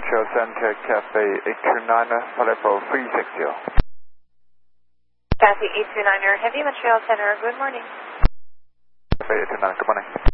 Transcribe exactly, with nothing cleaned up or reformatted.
Material Center, Cafe eight two nine, Level three sixty. Cafe eight two nine, Heavy Material Center, good morning. Cafe eight two nine, good morning.